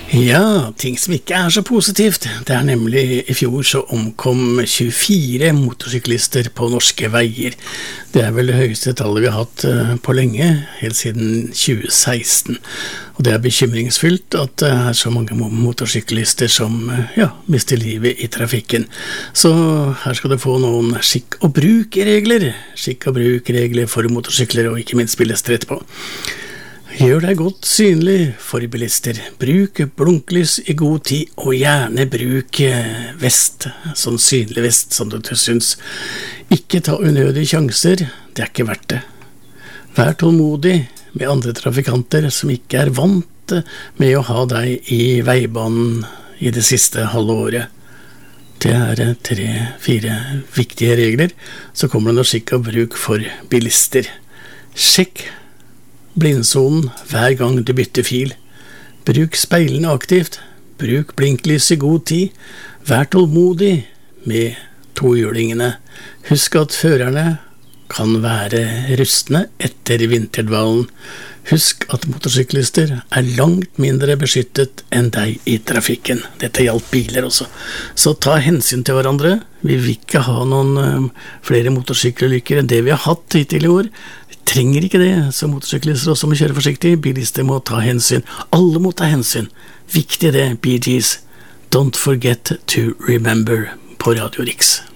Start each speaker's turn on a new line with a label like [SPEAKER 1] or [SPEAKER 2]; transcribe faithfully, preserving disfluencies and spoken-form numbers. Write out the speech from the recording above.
[SPEAKER 1] Ja, ting som ikke er så positivt. Det er nemlig i fjor så omkom tjuefire motorsyklister på norske veier. Det er vel det høyeste tallet vi har hatt på lenge, helt siden tjue seksten. Og det er bekymringsfullt at det er så mange motorsyklister som ja, mister livet i trafikken. Så her skal du få noen skikk- og bruk-regler. Skikk- og bruk-regler for motorsykler og ikke minst bilister etterpå. Gjør deg godt synlig for bilister. Bruk blunklys i god tid, og gjerne bruk vest, sånn synlig vest som du syns. Ikke ta unødige sjanser, det er ikke verdt det. Vær tålmodig med andre trafikanter som ikke er vant med å ha deg i veibanen i det siste halve året. Det er tre-fire viktige regler, så kommer det noe skikk og bruk for bilister. Sjekk blindsonen hver gang du bytter fil. Bruk speilene aktivt. Bruk blinklys i god tid. Vær tålmodig med tohjulingene. Husk at førerne kan være rustne etter vinterdvalen. Husk at motorsyklister er langt mindre beskyttet enn deg i trafikken. Dette gjaldt biler også. Så ta hensyn til hverandre. Vi vil ikke ha noen uh, flere motorsykkelulykker enn det vi har hatt hittil i år. Vi trenger ikke det, så motorsyklister også må kjøre forsiktig. Bilister må ta hensyn. Alle må ta hensyn. Viktig det, Bee Gees. Don't forget to remember på Radio Riks.